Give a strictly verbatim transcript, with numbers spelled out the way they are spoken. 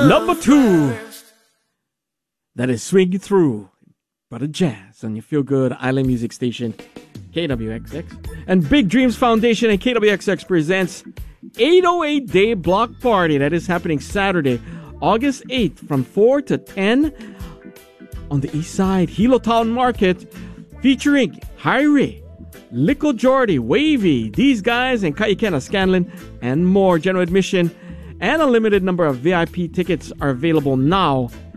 Number two. That is Swing Through. Brother Jazz on your Feel Good Island Music Station, K W X X. And Big Dreams Foundation and K W X X presents eight oh eight Day Block Party. That is happening Saturday, August eighth from four to ten on the east side, Hilo Town Market, featuring Hyrie, Lico Jordy, Wavy, these guys, and Kaikena Scanlon, and more. General admission and a limited number of V I P tickets are available now